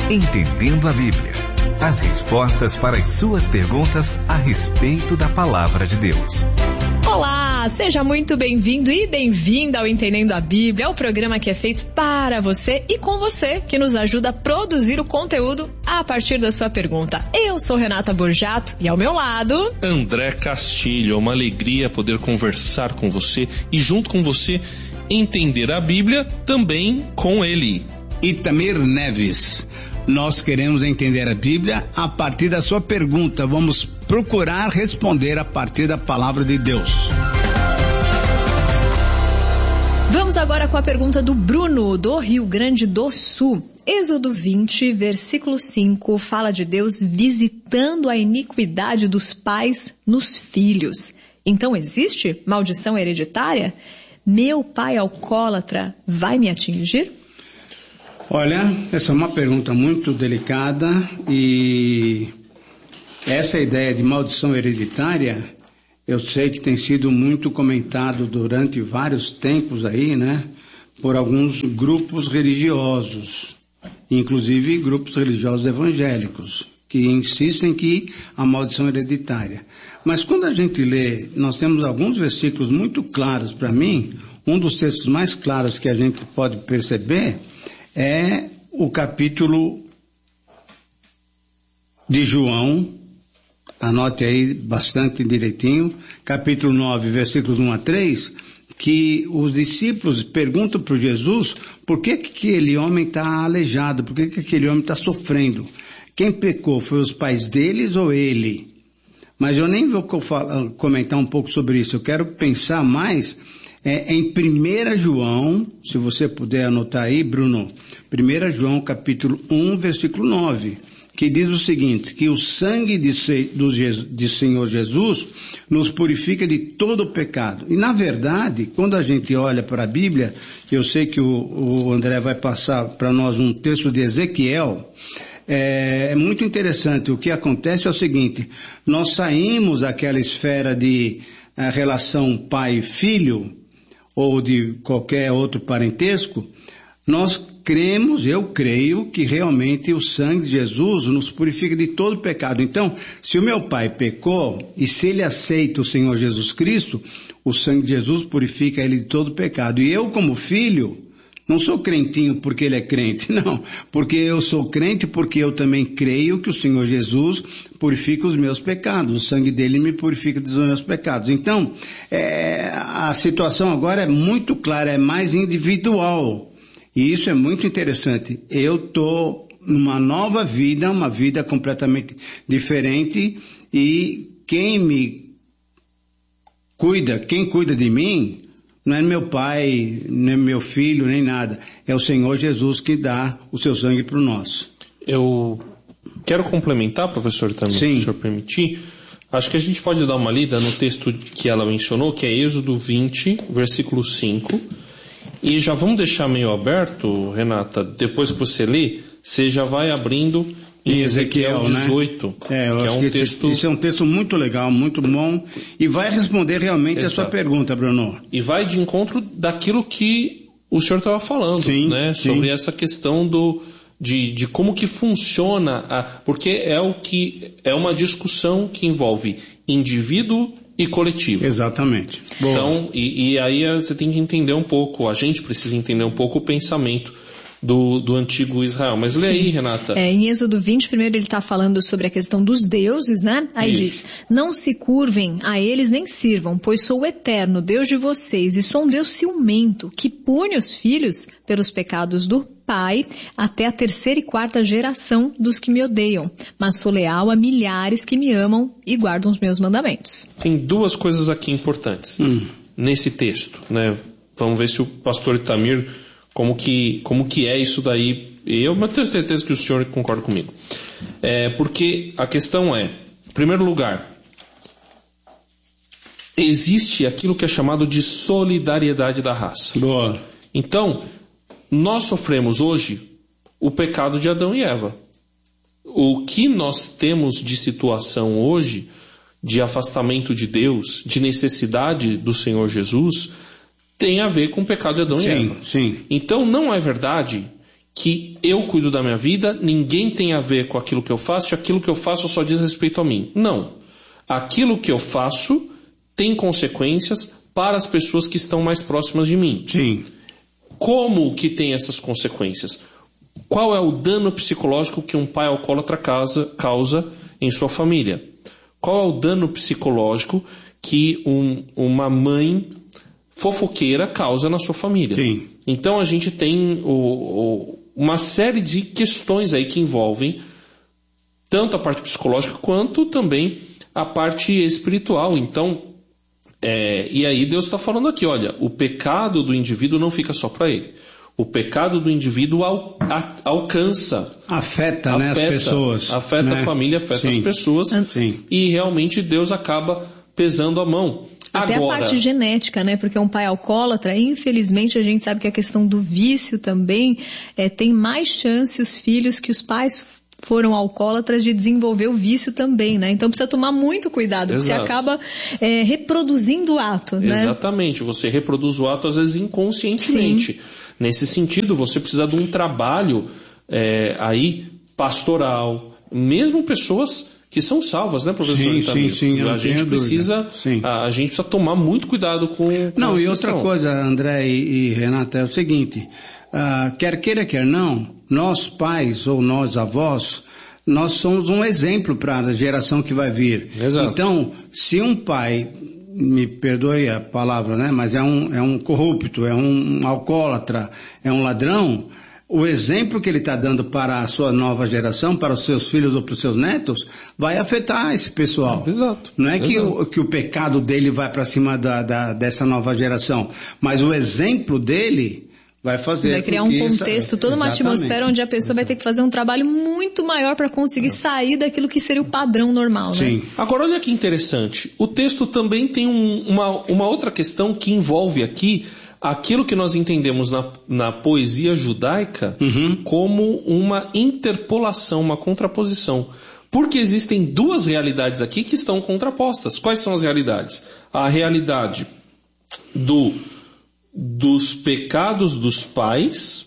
Entendendo a Bíblia. As respostas para as suas perguntas a respeito da Palavra de Deus. Olá, seja muito bem-vindo e bem-vinda ao Entendendo a Bíblia, o programa que é feito para você e com você, que nos ajuda a produzir o conteúdo a partir da sua pergunta. Eu sou Renata Borjato e ao meu lado... André Castilho. É uma alegria poder conversar com você e junto com você entender a Bíblia também com ele. Itamir Neves. Nós queremos entender a Bíblia a partir da sua pergunta. Vamos procurar responder a partir da palavra de Deus. Vamos agora com a pergunta do Bruno, do Rio Grande do Sul. Êxodo 20, versículo 5, fala de Deus visitando a iniquidade dos pais nos filhos. Então existe maldição hereditária? Meu pai alcoólatra vai me atingir? Olha, essa é uma pergunta muito delicada e essa ideia de maldição hereditária, eu sei que tem sido muito comentado durante vários tempos aí, né, por alguns grupos religiosos, inclusive grupos religiosos evangélicos, que insistem que a maldição hereditária. Mas quando a gente lê, nós temos alguns versículos muito claros para mim, um dos textos mais claros que a gente pode perceber é o capítulo de João, anote aí bastante direitinho, capítulo 9, versículos 1 a 3, que os discípulos perguntam para Jesus por que aquele homem está aleijado, por que aquele homem está sofrendo. Quem pecou, foi os pais deles ou ele? Mas eu nem vou comentar um pouco sobre isso, eu quero pensar mais em 1 João, se você puder anotar aí, Bruno, 1 João capítulo 1, versículo 9, que diz o seguinte, que o sangue de Senhor Jesus nos purifica de todo o pecado. E na verdade, quando a gente olha para a Bíblia, eu sei que o André vai passar para nós um texto de Ezequiel, é muito interessante. O que acontece é o seguinte, nós saímos daquela esfera de relação pai-filho, ou de qualquer outro parentesco, nós cremos, eu creio, que realmente o sangue de Jesus nos purifica de todo pecado. Então, se o meu pai pecou, e se ele aceita o Senhor Jesus Cristo, o sangue de Jesus purifica ele de todo pecado. E eu, como filho, não sou crentinho porque ele é crente, não. Porque eu sou crente porque eu também creio que o Senhor Jesus purifica os meus pecados. O sangue dele me purifica dos meus pecados. Então, a situação agora é muito clara, é mais individual. E isso é muito interessante. Eu estou numa nova vida, uma vida completamente diferente. E quem cuida de mim, não é meu pai, nem meu filho, nem nada. É o Senhor Jesus que dá o seu sangue para nós. Eu quero complementar, professor, também, se o senhor permitir. Acho que a gente pode dar uma lida no texto que ela mencionou, que é Êxodo 20, versículo 5. E já vamos deixar meio aberto, Renata, depois que você lê, você já vai abrindo em Ezequiel 18, né? que é um texto... Isso é um texto muito legal, muito bom, e vai responder realmente a sua pergunta, Bruno. E vai de encontro daquilo que o senhor estava falando, né? Sobre essa questão de como que funciona, porque é uma discussão que envolve indivíduo e coletivo. Exatamente. Então, e aí você tem que entender um pouco, a gente precisa entender um pouco o pensamento do antigo Israel. Mas lê aí, Renata. Em Êxodo 20, primeiro ele está falando sobre a questão dos deuses, né? Aí diz, não se curvem a eles nem sirvam, pois sou o eterno Deus de vocês, e sou um Deus ciumento, que pune os filhos pelos pecados do pai até a 3ª e 4ª geração dos que me odeiam, mas sou leal a milhares que me amam e guardam os meus mandamentos. Tem duas coisas aqui importantes nesse texto, né? Vamos ver se o pastor Itamir, como que é isso daí. Eu tenho certeza que o senhor concorda comigo. Porque a questão é, em primeiro lugar, existe aquilo que é chamado de solidariedade da raça. Boa. Então, nós sofremos hoje o pecado de Adão e Eva. O que nós temos de situação hoje, de afastamento de Deus, de necessidade do Senhor Jesus, tem a ver com o pecado de Adão e Eva. Sim. Então não é verdade que eu cuido da minha vida, ninguém tem a ver com aquilo que eu faço, e aquilo que eu faço só diz respeito a mim. Não. Aquilo que eu faço tem consequências para as pessoas que estão mais próximas de mim. Sim. Como que tem essas consequências? Qual é o dano psicológico que um pai alcoólatra causa em sua família? Qual é o dano psicológico que uma mãe fofoqueira causa na sua família? Sim. Então a gente tem uma série de questões aí que envolvem tanto a parte psicológica quanto também a parte espiritual. Então, e aí Deus está falando aqui, olha, o pecado do indivíduo não fica só para ele. O pecado do indivíduo alcança. Afeta, né, as pessoas. Afeta, né? A família, afeta as pessoas. Sim. E realmente Deus acaba pesando a mão. Até agora, a parte genética, né? Porque um pai alcoólatra, infelizmente a gente sabe que a questão do vício também tem mais chance os filhos que os pais foram alcoólatras de desenvolver o vício também, né? Então precisa tomar muito cuidado, porque você acaba reproduzindo o ato, né? Exatamente, você reproduz o ato às vezes inconscientemente. Sim. Nesse sentido, você precisa de um trabalho aí pastoral, mesmo pessoas que são salvas, né, professor? Sim. A gente precisa tomar muito cuidado com não, e outra coisa, André e Renata, é o seguinte, quer queira, quer não, nós pais ou nós avós, nós somos um exemplo para a geração que vai vir. Exato. Então, se um pai, me perdoe a palavra, né, mas é um corrupto, é um alcoólatra, é um ladrão, o exemplo que ele está dando para a sua nova geração, para os seus filhos ou para os seus netos, vai afetar esse pessoal. Exato. Não é que o pecado dele vai para cima dessa nova geração, mas o exemplo dele vai fazer. Vai criar um contexto, toda uma atmosfera onde a pessoa vai ter que fazer um trabalho muito maior para conseguir sair daquilo que seria o padrão normal, né? Sim. Agora olha que interessante, o texto também tem uma outra questão que envolve aqui aquilo que nós entendemos na poesia judaica como uma interpolação, uma contraposição. Porque existem duas realidades aqui que estão contrapostas. Quais são as realidades? A realidade dos pecados dos pais,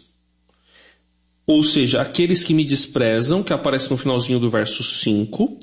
ou seja, aqueles que me desprezam, que aparece no finalzinho do verso 5,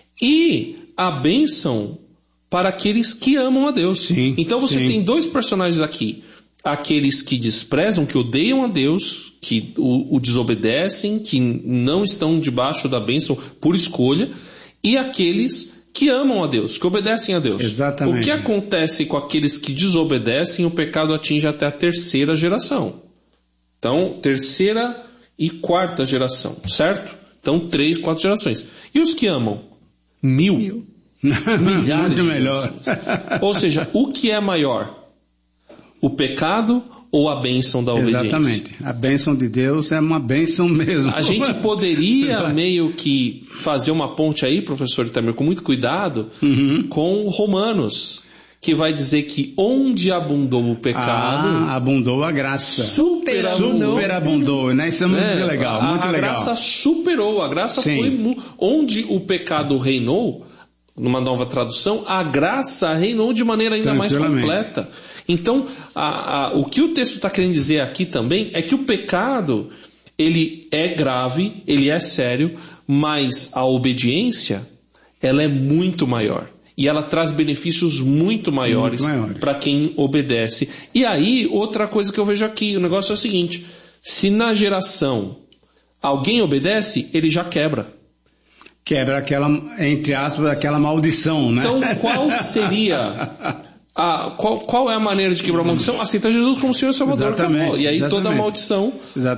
e a bênção para aqueles que amam a Deus. Sim, então você tem dois personagens aqui. Aqueles que desprezam, que odeiam a Deus, que o desobedecem, que não estão debaixo da bênção por escolha, e aqueles que amam a Deus, que obedecem a Deus. Exatamente. O que acontece com aqueles que desobedecem, o pecado atinge até a terceira geração. Então, terceira e quarta geração, certo? Então, 3, 4 gerações. E os que amam? 1000. Milhares. Muito melhor. Ou seja, o que é maior? O pecado ou a bênção da obediência? Exatamente. A bênção de Deus é uma bênção mesmo. A gente poderia meio que fazer uma ponte aí, professor Itamir, com muito cuidado, com Romanos, que vai dizer que onde abundou o pecado... abundou a graça. Superabundou, né? Isso é muito legal, muito legal. A graça superou, a graça foi... Onde o pecado reinou, numa nova tradução, a graça reinou de maneira ainda mais completa. Então, o que o texto está querendo dizer aqui também é que o pecado, ele é grave, ele é sério, mas a obediência, ela é muito maior. E ela traz benefícios muito maiores para quem obedece. E aí, outra coisa que eu vejo aqui, o negócio é o seguinte, se na geração alguém obedece, ele já quebra. Quebra aquela, entre aspas, aquela maldição, né? Então, qual seria... qual é a maneira de quebrar a maldição? Aceitar Jesus como Senhor e Salvador. E aí toda a maldição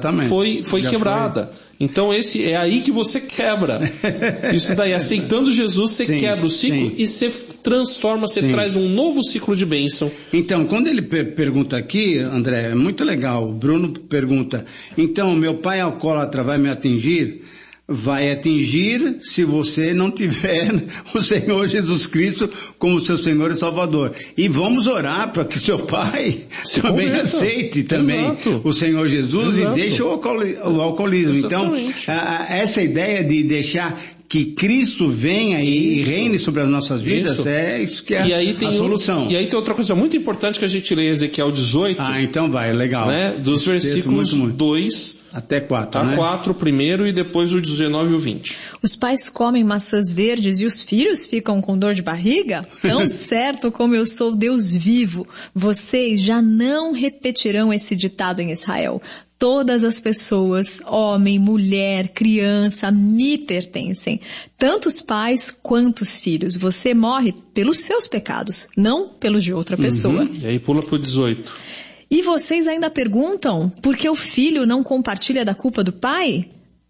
foi quebrada. Então é aí que você quebra. Isso daí, aceitando Jesus, você quebra o ciclo e você transforma, você traz um novo ciclo de bênção. Então, quando ele pergunta aqui, André, é muito legal, o Bruno pergunta, então meu pai alcoólatra vai me atingir? Vai atingir se você não tiver o Senhor Jesus Cristo como seu Senhor e Salvador. E vamos orar para que seu pai também aceite também o Senhor Jesus e deixe o alcoolismo. Exatamente. Então, essa ideia de deixar que Cristo venha e reine sobre as nossas vidas, é isso que é a solução. E aí tem outra coisa muito importante que a gente lê em Ezequiel 18. Então vai, legal. Né, dos versículos 2 até 4, né? 4 primeiro e depois o 19 e o 20. Os pais comem maçãs verdes e os filhos ficam com dor de barriga? Tão certo como eu sou Deus vivo, vocês já não repetirão esse ditado em Israel. Todas as pessoas, homem, mulher, criança, me pertencem. Tanto os pais quanto os filhos. Você morre pelos seus pecados, não pelos de outra pessoa. E aí pula pro 18. E vocês ainda perguntam por que o filho não compartilha da culpa do pai?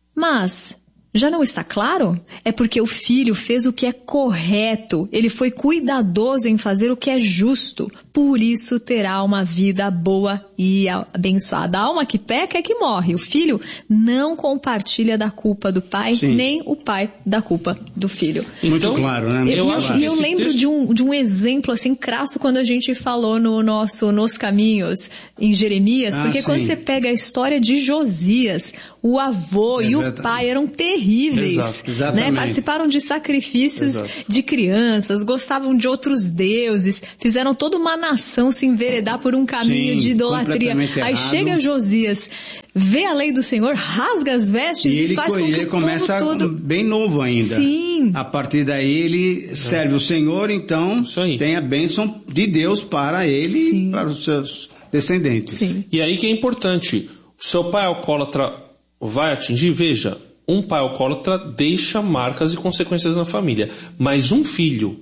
Mas já não está claro? É porque o filho fez o que é correto. Ele foi cuidadoso em fazer o que é justo. Por isso terá uma vida boa e abençoada. A alma que peca é que morre. O filho não compartilha da culpa do pai, nem o pai da culpa do filho. Muito claro, né? Eu lembro de um exemplo assim crasso quando a gente falou no nosso Nos Caminhos, em Jeremias, porque quando você pega a história de Josias, o avô e o pai eram terríveis, né? Participaram de sacrifícios de crianças, gostavam de outros deuses, fizeram toda uma nação se enveredar por um caminho de idolatria. Aí chega Josias, vê a lei do Senhor, rasga as vestes e faz com que ele começa bem novo ainda. Sim. A partir daí ele serve o Senhor, então tem a bênção de Deus para ele e para os seus descendentes. Sim. E aí que é importante, o seu pai alcoólatra vai atingir, veja, um pai alcoólatra deixa marcas e consequências na família, mas um filho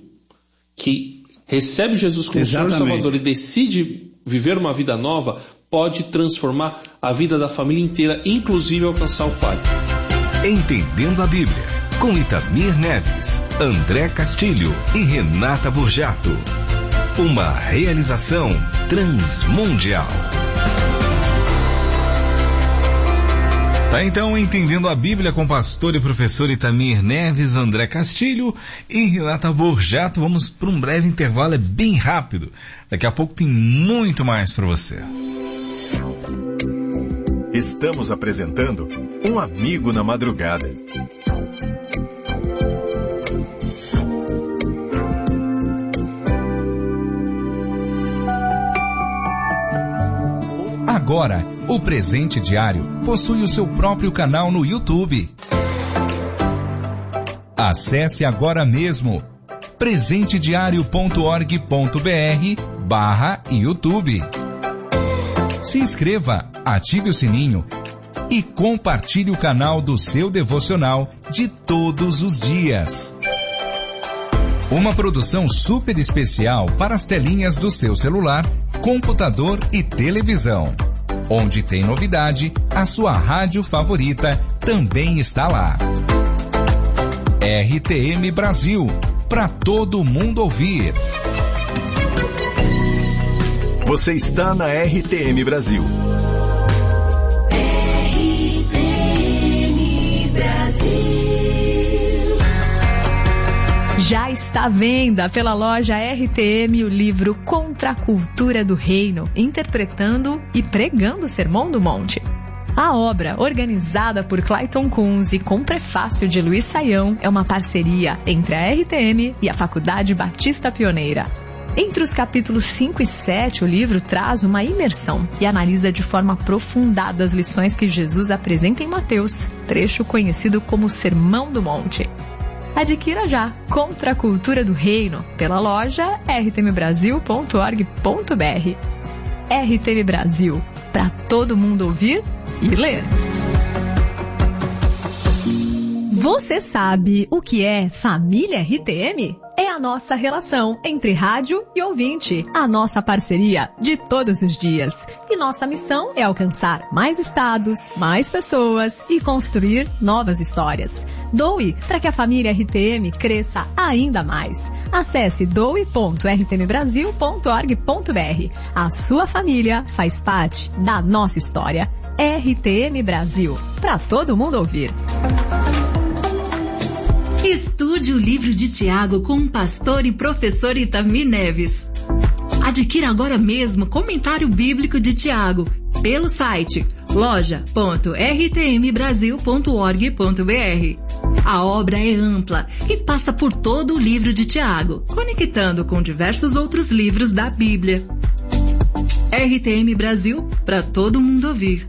que recebe Jesus como Senhor e Salvador e decide viver uma vida nova, pode transformar a vida da família inteira, inclusive alcançar o Pai. Entendendo a Bíblia, com Itamir Neves, André Castilho e Renata Burjato. Uma realização Transmundial. Tá então, Entendendo a Bíblia com pastor e professor Itamir Neves, André Castilho e Renata Burjato. Vamos para um breve intervalo, é bem rápido. Daqui a pouco tem muito mais para você. Estamos apresentando Um Amigo na Madrugada. Agora, o Presente Diário possui o seu próprio canal no YouTube. Acesse agora mesmo presentediario.org.br/YouTube. Se inscreva, ative o sininho e compartilhe o canal do seu devocional de todos os dias. Uma produção super especial para as telinhas do seu celular, computador e televisão. Onde tem novidade, a sua rádio favorita também está lá. RTM Brasil, para todo mundo ouvir. Você está na RTM Brasil. RTM Brasil. Já está à venda pela loja RTM o livro Contra a Cultura do Reino, interpretando e pregando o Sermão do Monte. A obra, organizada por Clayton Kunz e com prefácio de Luiz Saião, é uma parceria entre a RTM e a Faculdade Batista Pioneira. Entre os capítulos 5 e 7, o livro traz uma imersão e analisa de forma aprofundada as lições que Jesus apresenta em Mateus, trecho conhecido como Sermão do Monte. Adquira já Contra a Cultura do Reino pela loja rtmbrasil.org.br. RTM Brasil, para todo mundo ouvir e ler. Você sabe o que é família RTM? É a nossa relação entre rádio e ouvinte, a nossa parceria de todos os dias. E nossa missão é alcançar mais estados, mais pessoas e construir novas histórias. Doe para que a família RTM cresça ainda mais. Acesse doe.rtmbrasil.org.br. A sua família faz parte da nossa história. RTM Brasil, para todo mundo ouvir. Estude o livro de Tiago com o pastor e professor Itamir Neves. Adquira agora mesmo Comentário Bíblico de Tiago pelo site loja.rtmbrasil.org.br. A obra é ampla e passa por todo o livro de Tiago, conectando com diversos outros livros da Bíblia. RTM Brasil, para todo mundo ouvir.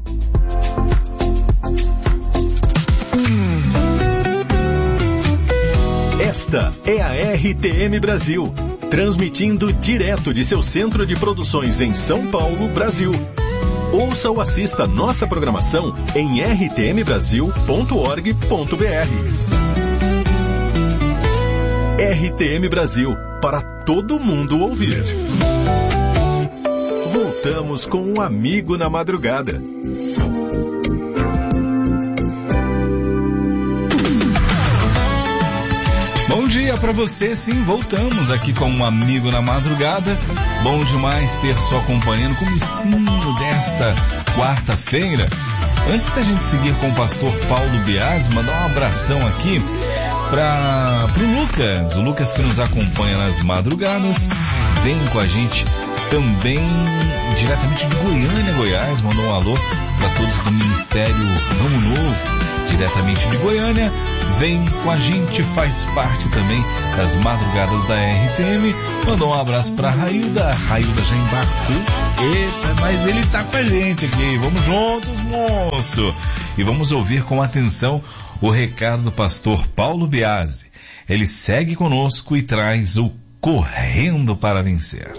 Esta é a RTM Brasil, transmitindo direto de seu centro de produções em São Paulo, Brasil. Ouça ou assista nossa programação em rtmbrasil.org.br. RTM Brasil, para todo mundo ouvir. Voltamos com um amigo na madrugada. Bom dia para você, sim, voltamos aqui com um amigo na madrugada. Bom demais ter sua companhia no comecinho desta quarta-feira. Antes da gente seguir com o pastor Paulo Biasi, mandar um abração aqui pro Lucas que nos acompanha nas madrugadas, vem com a gente também diretamente de Goiânia, Goiás, mandou um alô para todos do Ministério Ramo Novo, diretamente de Goiânia, vem com a gente, faz parte também das madrugadas da RTM, mandou um abraço para Railda já embarcou, eita, mas ele tá com a gente aqui, vamos juntos, moço, e vamos ouvir com atenção o recado do pastor Paulo Biasi. Ele segue conosco e traz o Correndo para Vencer.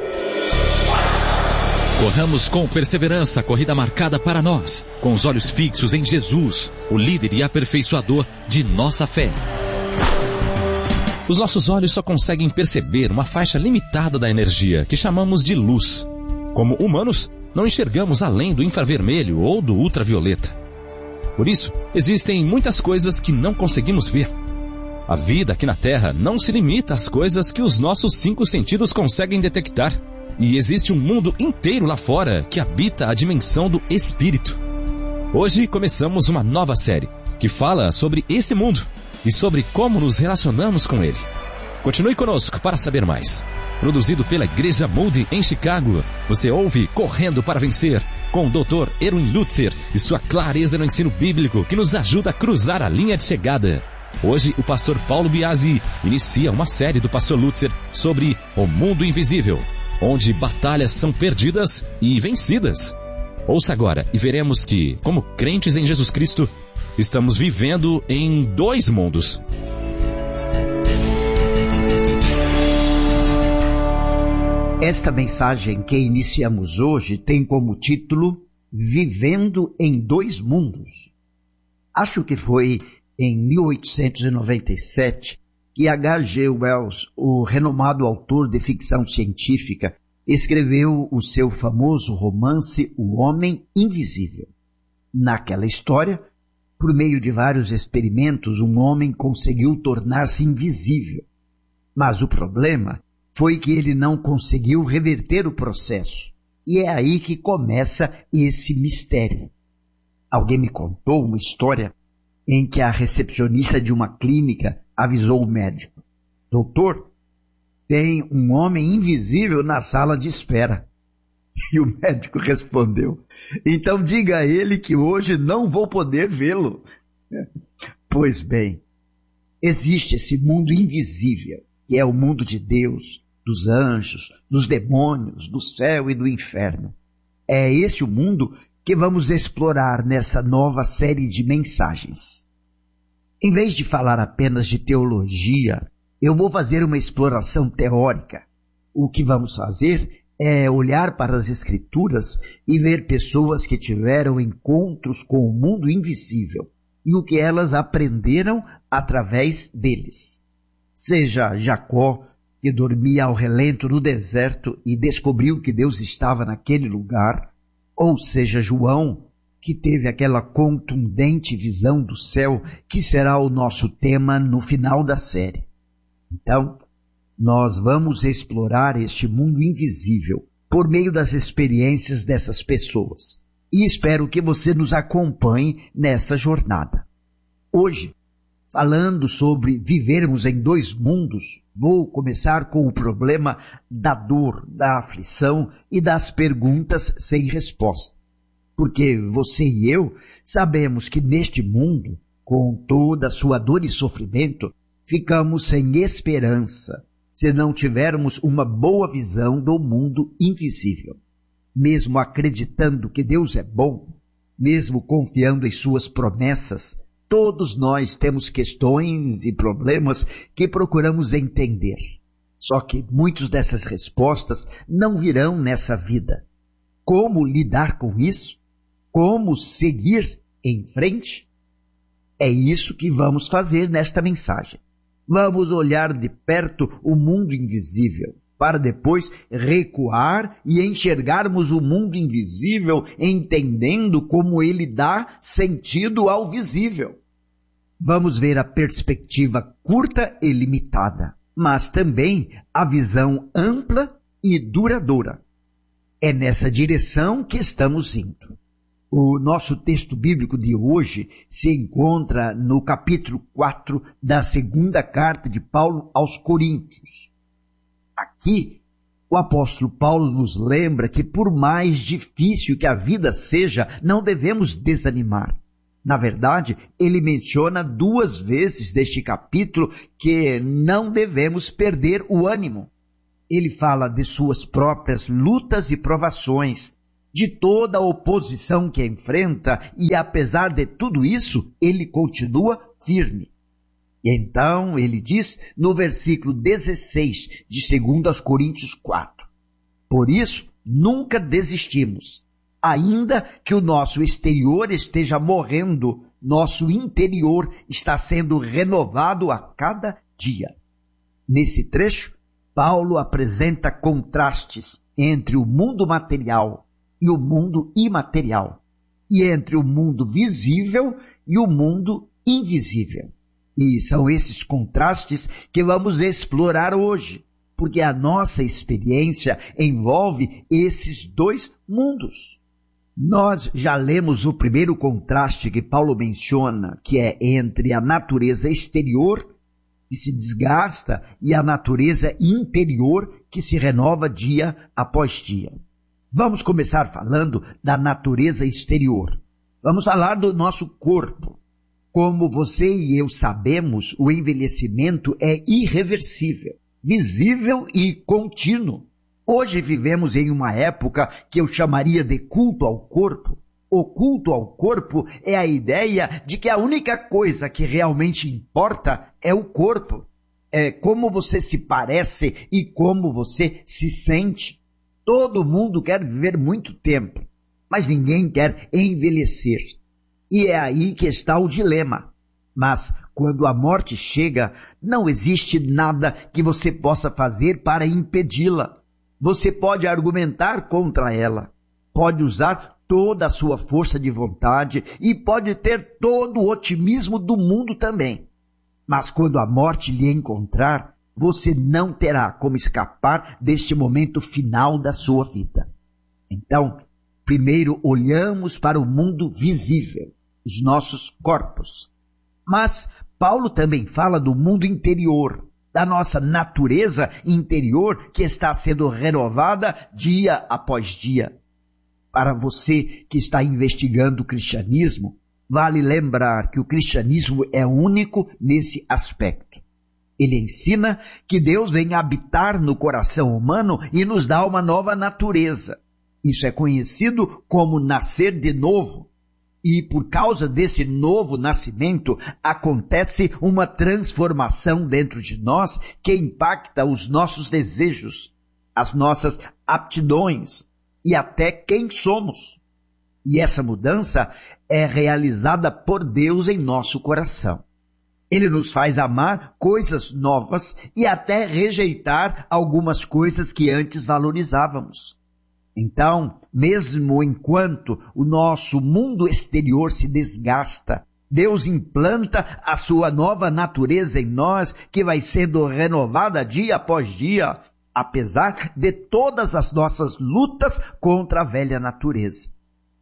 Corramos com perseverança a corrida marcada para nós, com os olhos fixos em Jesus, o líder e aperfeiçoador de nossa fé. Os nossos olhos só conseguem perceber uma faixa limitada da energia, que chamamos de luz. Como humanos, não enxergamos além do infravermelho ou do ultravioleta. Por isso, existem muitas coisas que não conseguimos ver. A vida aqui na Terra não se limita às coisas que os nossos 5 sentidos conseguem detectar. E existe um mundo inteiro lá fora que habita a dimensão do espírito. Hoje começamos uma nova série que fala sobre esse mundo e sobre como nos relacionamos com ele. Continue conosco para saber mais. Produzido pela Igreja Moody em Chicago, você ouve Correndo para Vencer, com o Dr. Erwin Lutzer e sua clareza no ensino bíblico que nos ajuda a cruzar a linha de chegada. Hoje, o pastor Paulo Biasi inicia uma série do pastor Lutzer sobre o mundo invisível, onde batalhas são perdidas e vencidas. Ouça agora e veremos que, como crentes em Jesus Cristo, estamos vivendo em 2 mundos. Esta mensagem que iniciamos hoje tem como título Vivendo em 2 Mundos. Acho que foi em 1897 que H.G. Wells, o renomado autor de ficção científica, escreveu o seu famoso romance O Homem Invisível. Naquela história, por meio de vários experimentos, um homem conseguiu tornar-se invisível. Mas o problema foi que ele não conseguiu reverter o processo. E é aí que começa esse mistério. Alguém me contou uma história em que a recepcionista de uma clínica avisou o médico: doutor, tem um homem invisível na sala de espera. E o médico respondeu: então diga a ele que hoje não vou poder vê-lo. Pois bem, existe esse mundo invisível, que é o mundo de Deus, dos anjos, dos demônios, do céu e do inferno. É esse o mundo que vamos explorar nessa nova série de mensagens. Em vez de falar apenas de teologia, eu vou fazer uma exploração teórica. O que vamos fazer é olhar para as Escrituras e ver pessoas que tiveram encontros com o mundo invisível e o que elas aprenderam através deles. Seja Jacó, que dormia ao relento no deserto e descobriu que Deus estava naquele lugar, ou seja João, que teve aquela contundente visão do céu, que será o nosso tema no final da série. Então, nós vamos explorar este mundo invisível por meio das experiências dessas pessoas. E espero que você nos acompanhe nessa jornada. Hoje, falando sobre vivermos em 2 mundos, vou começar com o problema da dor, da aflição e das perguntas sem resposta. Porque você e eu sabemos que neste mundo, Com toda a sua dor e sofrimento, ficamos sem esperança se não tivermos uma boa visão do mundo invisível. Mesmo acreditando que Deus é bom, mesmo confiando em suas promessas, todos nós temos questões e problemas que procuramos entender. Só que muitas dessas respostas não virão nessa vida. Como lidar com isso? Como seguir em frente? É isso que vamos fazer nesta mensagem. Vamos olhar de perto o mundo invisível, para depois recuar e enxergarmos o mundo invisível, entendendo como ele dá sentido ao visível. Vamos ver a perspectiva curta e limitada, mas também a visão ampla e duradoura. É nessa direção que estamos indo. O nosso texto bíblico de hoje se encontra no capítulo 4 da segunda carta de Paulo aos Coríntios. Aqui, o apóstolo Paulo nos lembra que por mais difícil que a vida seja, não devemos desanimar. Na verdade, ele menciona 2 vezes neste capítulo que não devemos perder o ânimo. Ele fala de suas próprias lutas e provações, de toda a oposição que enfrenta, e apesar de tudo isso, ele continua firme. E então ele diz no versículo 16 de 2 Coríntios 4, por isso nunca desistimos, ainda que o nosso exterior esteja morrendo, nosso interior está sendo renovado a cada dia. Nesse trecho, Paulo apresenta contrastes entre o mundo material e o mundo imaterial, e entre o mundo visível e o mundo invisível. E são esses contrastes que vamos explorar hoje, porque a nossa experiência envolve esses 2 mundos. Nós já lemos o primeiro contraste que Paulo menciona, que é entre a natureza exterior, que se desgasta, e a natureza interior, que se renova dia após dia. Vamos começar falando da natureza exterior. Vamos falar do nosso corpo. Como você e eu sabemos, o envelhecimento é irreversível, visível e contínuo. Hoje vivemos em uma época que eu chamaria de culto ao corpo. O culto ao corpo é a ideia de que a única coisa que realmente importa é o corpo. É como você se parece e como você se sente. Todo mundo quer viver muito tempo, mas ninguém quer envelhecer. E é aí que está o dilema. Mas quando a morte chega, não existe nada que você possa fazer para impedi-la. Você pode argumentar contra ela, pode usar toda a sua força de vontade e pode ter todo o otimismo do mundo também. Mas quando a morte lhe encontrar, você não terá como escapar deste momento final da sua vida. Então, primeiro olhamos para o mundo visível, os nossos corpos. Mas Paulo também fala do mundo interior, da nossa natureza interior que está sendo renovada dia após dia. Para você que está investigando o cristianismo, vale lembrar que o cristianismo é único nesse aspecto. Ele ensina que Deus vem habitar no coração humano e nos dá uma nova natureza. Isso é conhecido como nascer de novo. E por causa desse novo nascimento, acontece uma transformação dentro de nós que impacta os nossos desejos, as nossas aptidões e até quem somos. E essa mudança é realizada por Deus em nosso coração. Ele nos faz amar coisas novas e até rejeitar algumas coisas que antes valorizávamos. Então, mesmo enquanto o nosso mundo exterior se desgasta, Deus implanta a sua nova natureza em nós, que vai sendo renovada dia após dia, apesar de todas as nossas lutas contra a velha natureza.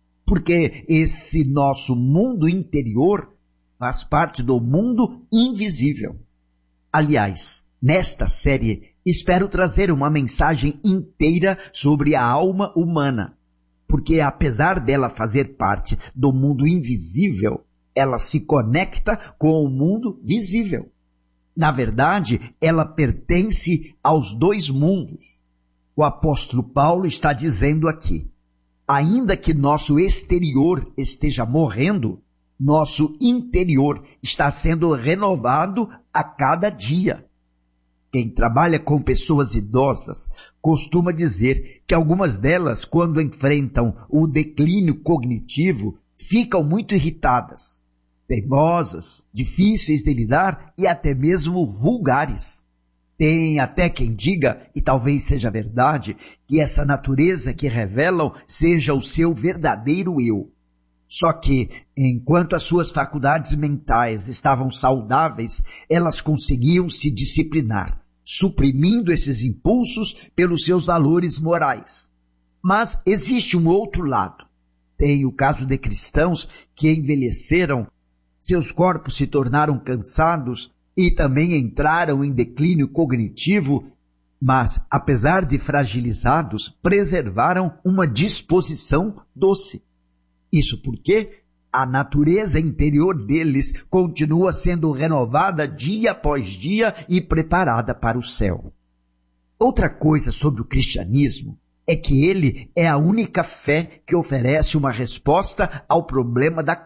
Porque esse nosso mundo interior faz parte do mundo invisível. Aliás, nesta série, espero trazer uma mensagem inteira sobre a alma humana, porque apesar dela fazer parte do mundo invisível, ela se conecta com o mundo visível. Na verdade, ela pertence aos dois mundos. O apóstolo Paulo está dizendo aqui: ainda que nosso exterior esteja morrendo, nosso interior está sendo renovado a cada dia. Quem trabalha com pessoas idosas costuma dizer que algumas delas, quando enfrentam o declínio cognitivo, ficam muito irritadas, teimosas, difíceis de lidar e até mesmo vulgares. Tem até quem diga, e talvez seja verdade, que essa natureza que revelam seja o seu verdadeiro eu. Só que, enquanto as suas faculdades mentais estavam saudáveis, elas conseguiam se disciplinar, suprimindo esses impulsos pelos seus valores morais. Mas existe um outro lado. Tem o caso de cristãos que envelheceram, seus corpos se tornaram cansados e também entraram em declínio cognitivo, mas, apesar de fragilizados, preservaram uma disposição doce. Isso porque a natureza interior deles continua sendo renovada dia após dia e preparada para o céu. Outra coisa sobre o cristianismo é que ele é a única fé que oferece uma resposta ao problema da